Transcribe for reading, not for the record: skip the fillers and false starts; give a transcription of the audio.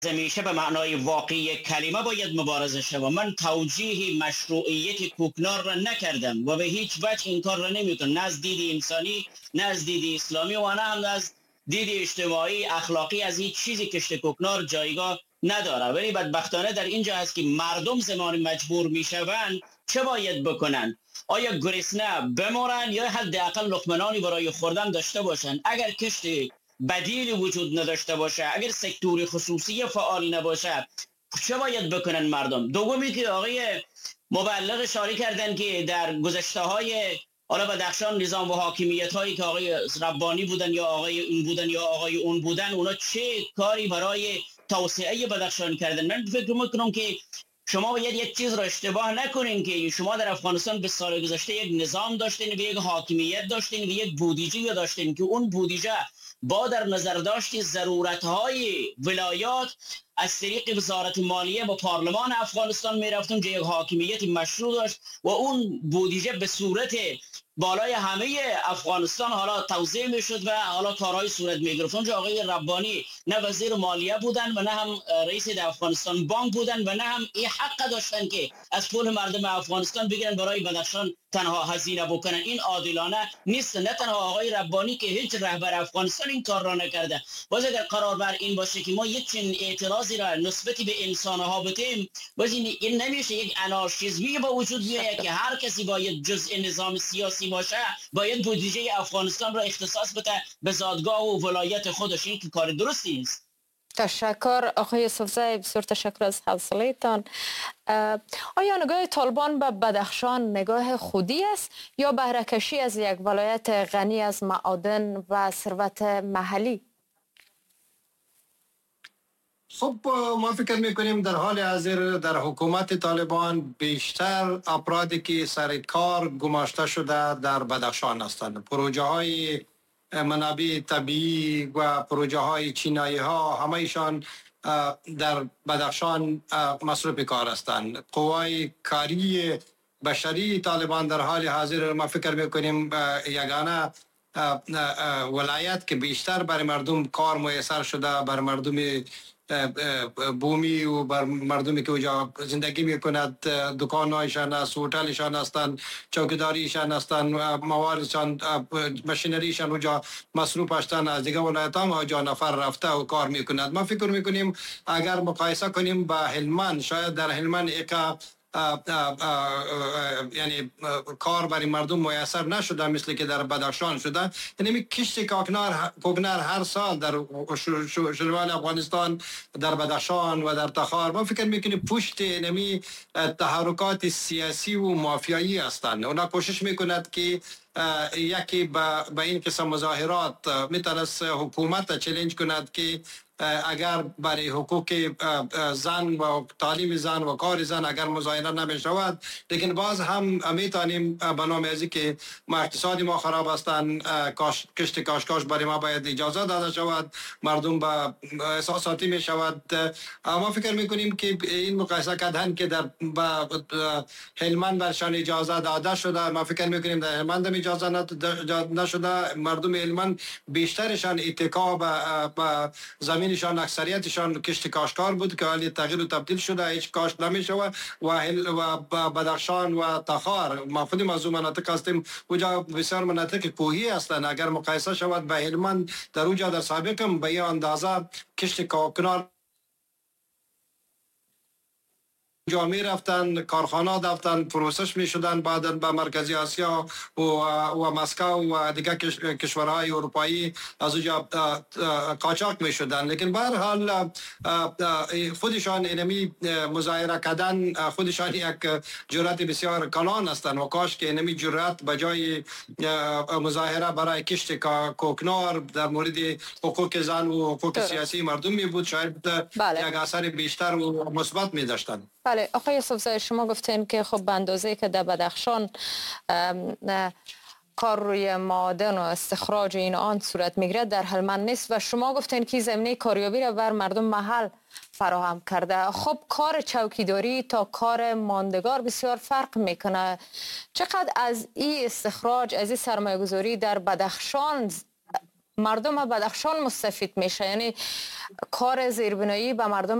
همیشه به معنای واقعی کلمه باید مبارزه شود. من توجیه مشروعیت کوکنار را نکردم و به هیچ وجه این کار را نمیکنم، نه از دید انسانی، نه از دید اسلامی و نه هم از دید اجتماعی اخلاقی. از هیچ چیزی کشت کوکنار جایگاه نداره. ولی بدبختانه در اینجا هست که مردم زمان مجبور میشوند چه باید بکنن؟ آیا گرسنه بمورن یا حداقل لقمه برای خوردن داشته باشن؟ اگر کشت بدیل وجود نداشته باشه، اگر سکتور خصوصی فعال نباشه، چه باید بکنن مردم؟ دومی که آقای مبلغ اشاره کردن که در گذشته های حالا بدخشان نظام و حاکمیت هایی که آقای ربانی بودن یا آقای این بودن یا آقای اون بودن، اونا چه کاری برای توسعه بدخشان کردن؟ من فکر میکنم که شما باید یک چیز را اشتباه نکنین که شما در افغانستان به سال گذشته یک نظام داشتین و یک حاکمیت داشتین و یک بودجه داشتین که اون بودجه با در نظر داشت ضرورت‌های ولایات از طریق وزارت مالیه با پارلمان افغانستان میرفتون که یک حاکمیت مشروع داشت و اون بودجه به صورت بالای همه افغانستان حالا توزیع میشد و حالا کارهای صورت میگرفت. اونجا آقای ربانی نه وزیر مالیه بودن و نه هم رئیس افغانستان بانک بودن و نه هم این حق داشتن که از پول مردم افغانستان بگیرن برای بدخشان تنها هزینه بکنن. این عادلانه نیست. نه تنها آقای ربانی که هیچ رهبر افغانستان این کار را نکرده. باز اگر قرار بر این باشه که ما یک چنین اعتراضی را نسبت به انسان ها بتیم، باز این نمیشه یک انارشیزمی با وجود بیاید که هر کسی باید جزء نظام سیاسی باشه، باید بودجه افغانستان را اختصاص بده به زادگاه و ولایت خودش. این که کار درستی نیست. تشکر آقای یوسفزی، بسیار تشکر از حوصله‌تان. آیا نگاه طالبان به بدخشان نگاه خودی است یا بهره کشی از یک ولایت غنی از معادن و ثروت محلی؟ خب ما فکر میکنیم در حال حاضر در حکومت طالبان بیشتر افرادی که سر کار گماشته شده در بدخشان هستند. پروژه های منابع طبیعی و پروژه های چینایی ها همهشان در بدخشان مصروف کار هستند. قوای کاری بشری طالبان در حال حاضر ما فکر میکنیم یگانه ولایت که بیشتر برای مردم کار میسر شده، برای مردم بومی و بر مردمی که اونجا زندگی میکند، دکانهایشان است، هتلشان هستند، چوکیداریشان هستند، مواردشان، ماشینریشان اونجا مصروف هستند. از دیگه ولایت هم اونجا نفر رفته و کار میکند. ما فکر میکنیم اگر مقایسه کنیم با هلمند، شاید در هلمند یعنی کار برای مردم میسر نشده مثل که در بدخشان شده. یعنی کشت کوکنار هر سال در شمال افغانستان، در بدخشان و در تخار، ما فکر میکنیم پشت نمی تحرکات سیاسی و مافیایی هستند. اونا کوشش میکند که یکی به این قسم مظاهرات میتونست حکومت چالش کند که اگر برای حقوق زن و تعلیم زن و کار زن اگر مظاهره نمی شود، لیکن باز هم میتونیم به نام ازی که ما اقتصادی ما خراب هستند، کشت کاشکاش برای ما باید اجازه داده شود، مردم به احساساتی می شود. ما فکر میکنیم که این مقایسه کردن که در هلمند برشان اجازه داده شده، ما فکر میکنیم در هلمند هم اجازه نشده. مردم هلمند بیشترشان اتکا به زمین شان اکثریتشان کشت کاشکار بود که حالی تغییر و تبدیل شده، هیچ کاشت نمیشه. و بدخشان و تخار مفهوم از اون مناطق هستیم، اونجا بسیار مناطق کوهی هستند. اگر مقایسه شود به هلمند، در اونجا در سابق هم به این اندازه کشت کوکنار جامعه رفتن، کارخانه رفتن، پروسس می شدن، بعدا به مرکزی آسیا و مسکو و دیگر کشورهای اروپایی از اونجا قاچاق می شدن. لیکن به هر حال خودشان اینمی مظاهره کردن خودشان یک جرأت بسیار کلان هستند و کاش که اینمی جرأت به جای مظاهره برای کشت کوکنار در مورد حقوق زن و حقوق سیاسی مردم می بود، شاید یک اثر بیشتر و مثبت می داشتند. بله آقای یوسفزی، شما گفتین که خب به اندازه که در بدخشان کار روی معادن و استخراج این آن صورت میگیرد در هلمند نیست و شما گفتین که زمینه کاریابی را بر مردم محل فراهم کرده. خب کار چوکیداری تا کار ماندگار بسیار فرق میکنه. چقدر از این استخراج، از این سرمایه گذاری در بدخشان مردم بدخشان مستفید میشه؟ یعنی کار زیربنایی به مردم